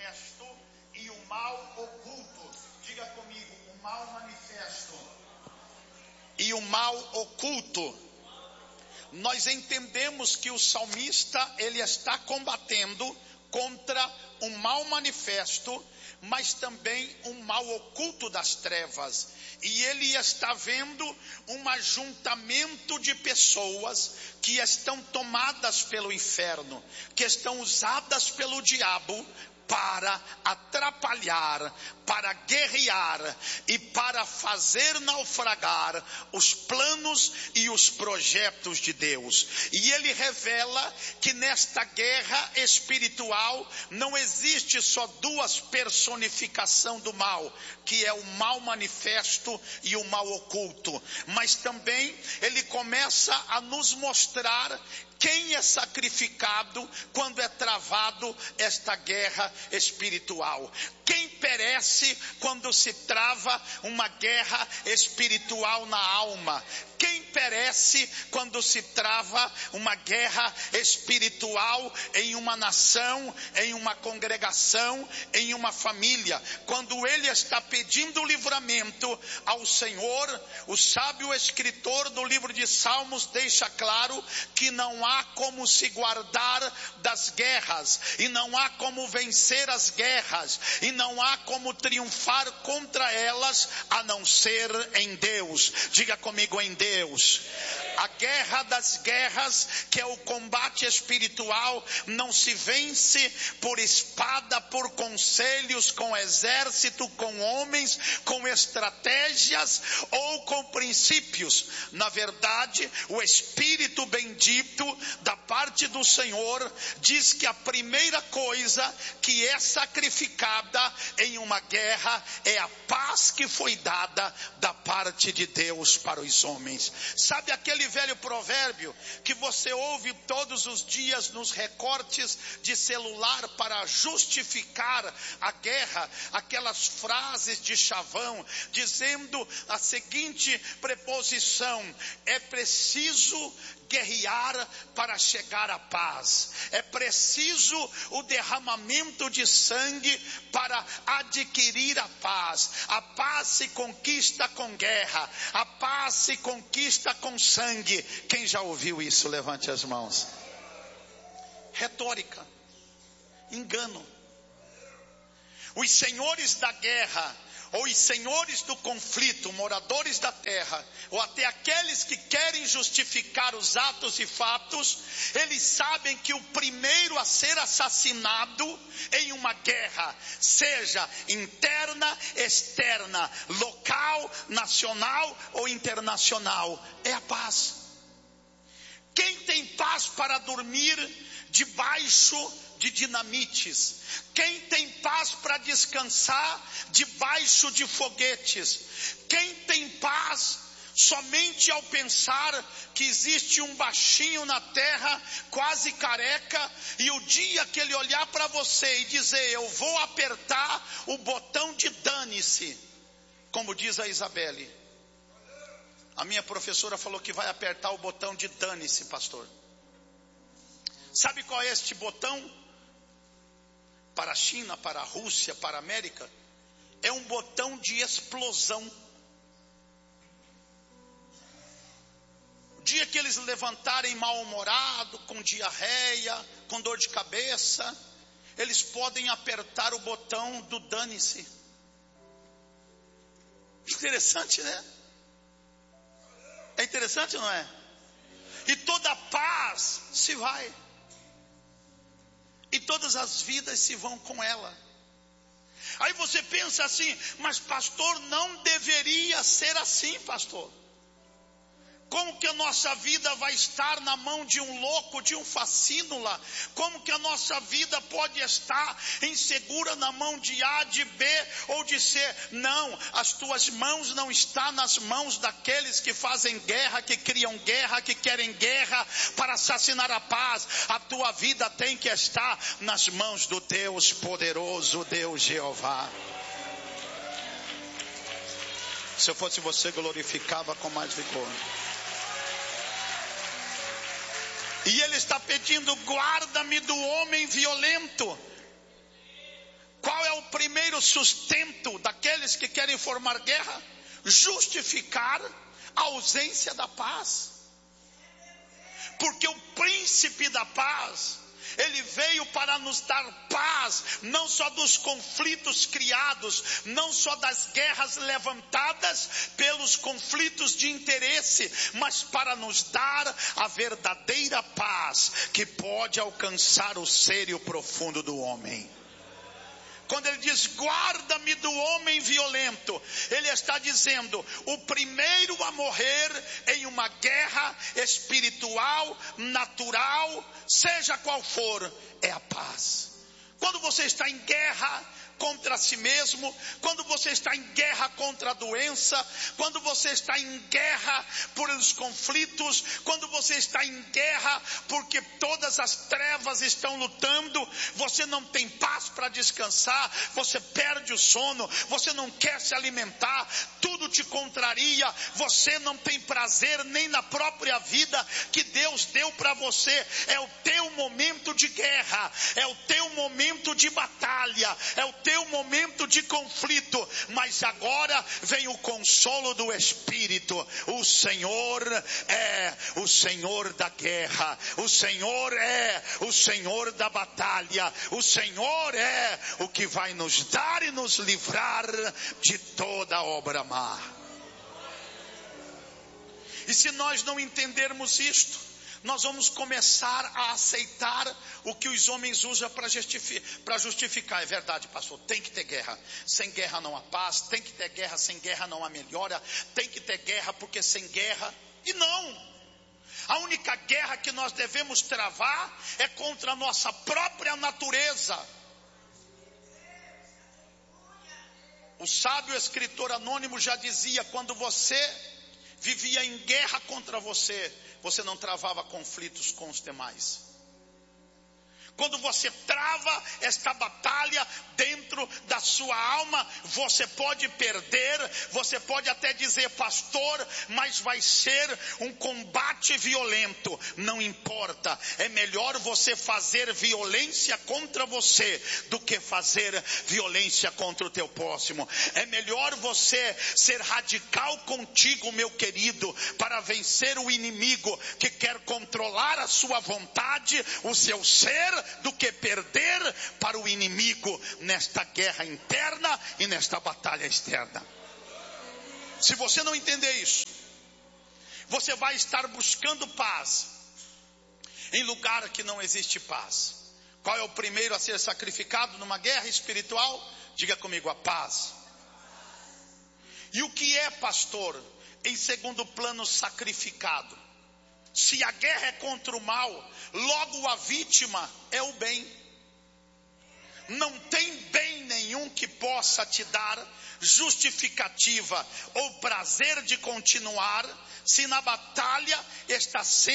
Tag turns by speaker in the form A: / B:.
A: manifesto e o mal oculto. Diga comigo, o mal manifesto e o mal oculto. Nós entendemos que o salmista, ele está combatendo contra um mal manifesto, mas também um mal oculto das trevas. E ele está vendo um ajuntamento de pessoas que estão tomadas pelo inferno, que estão usadas pelo diabo para atrapalhar, para guerrear e para fazer naufragar os planos e os projetos de Deus. E ele revela que nesta guerra espiritual não existe só duas personificações do mal, que é o mal manifesto e o mal oculto, mas também ele começa a nos mostrar quem é sacrificado quando é travado esta guerra espiritual. Quem perece quando se trava uma guerra espiritual na alma? Quem perece quando se trava uma guerra espiritual em uma nação, em uma congregação, em uma família? Quando ele está pedindo livramento ao Senhor, o sábio escritor do livro de Salmos deixa claro que não há como se guardar das guerras, e não há como vencer as guerras, e não há como triunfar contra elas, a não ser em Deus. Diga comigo, em Deus. A guerra das guerras, que é o combate espiritual, não se vence por espada, por conselhos, com exército, com homens, com estratégias ou com princípios. Na verdade, o Espírito bendito da parte do Senhor diz que a primeira coisa que é sacrificada em uma guerra é a paz que foi dada da parte de Deus para os homens. Sabe aquele velho provérbio que você ouve todos os dias nos recortes de celular para justificar a guerra? Aquelas frases de chavão dizendo a seguinte preposição: é preciso guerrear para chegar à paz. É preciso o derramamento de sangue para adquirir a paz. A paz se conquista com guerra. A paz se conquista com sangue. Quem já ouviu isso? Levante as mãos. Retórica. Engano. Os senhores da guerra, ou os senhores do conflito, moradores da terra, ou até aqueles que querem justificar os atos e fatos, eles sabem que o primeiro a ser assassinado em uma guerra, seja interna, externa, local, nacional ou internacional, é a paz. Quem tem paz para dormir debaixo de dinamites? Quem tem paz para descansar debaixo de foguetes? Quem tem paz somente ao pensar que existe um baixinho na terra, quase careca, e o dia que ele olhar para você e dizer: eu vou apertar o botão de dane-se, como diz a Isabelle. A minha professora falou que vai apertar o botão de dane-se, pastor. Sabe qual é este botão? Para a China, para a Rússia, para a América, é um botão de explosão. O dia que eles levantarem mal-humorado, com diarreia, com dor de cabeça, eles podem apertar o botão do dane-se. Interessante, né? É interessante, não é? E toda a paz se vai. E todas as vidas se vão com ela. Aí você pensa assim: mas pastor, não deveria ser assim, pastor. Como que a nossa vida vai estar na mão de um louco, de um facínula? Como que a nossa vida pode estar insegura na mão de A, de B ou de C? Não, as tuas mãos não estão nas mãos daqueles que fazem guerra, que criam guerra, que querem guerra para assassinar a paz. A tua vida tem que estar nas mãos do Deus poderoso, Deus Jeová. Se eu fosse você, glorificava com mais vigor. E ele está pedindo: guarda-me do homem violento. primeiro sustento daqueles que querem formar guerra? Justificar a ausência da paz. Porque o príncipe da paz, ele veio para nos dar paz, não só dos conflitos criados, não só das guerras levantadas pelos conflitos de interesse, mas para nos dar a verdadeira paz que pode alcançar o ser e o profundo do homem. Quando ele diz, guarda-me do homem violento, ele está dizendo, o primeiro a morrer em uma guerra espiritual, natural, seja qual for, é a paz. Quando você está em guerra contra si mesmo, quando você está em guerra contra a doença, quando você está em guerra por os conflitos, quando você está em guerra porque todas as trevas estão lutando, você não tem paz para descansar, você perde o sono, você não quer se alimentar, tudo te contraria, você não tem prazer nem na própria vida que Deus deu para você. É o teu momento de guerra, é o teu momento de batalha, é o teu momento de conflito, mas agora vem o consolo do Espírito. O Senhor é o Senhor da guerra, o Senhor é o Senhor da batalha, o Senhor é o que vai nos dar e nos livrar de toda obra má. E se nós não entendermos isto, nós vamos começar a aceitar o que os homens usam para justificar. É verdade, pastor, tem que ter guerra. Sem guerra não há paz. Tem que ter guerra, sem guerra não há melhora. Tem que ter guerra porque sem guerra... E não! A única guerra que nós devemos travar é contra a nossa própria natureza. O sábio escritor anônimo já dizia, quando você vivia em guerra contra você, você não travava conflitos com os demais. Quando você trava esta batalha dentro da sua alma, você pode perder, você pode até dizer, pastor, mas vai ser um combate violento. Não importa, é melhor você fazer violência contra você do que fazer violência contra o teu próximo. É melhor você ser radical contigo, meu querido, para vencer o inimigo que quer controlar a sua vontade, o seu ser, do que perder para o inimigo nesta guerra interna e nesta batalha externa. Se você não entender isso, você vai estar buscando paz em lugar que não existe paz. Qual é o primeiro a ser sacrificado numa guerra espiritual? Diga comigo, a paz. E o que é, pastor, em segundo plano, sacrificado? Se a guerra é contra o mal, logo a vítima é o bem. Não tem bem nenhum que possa te dar justificativa ou prazer de continuar, se na batalha está sendo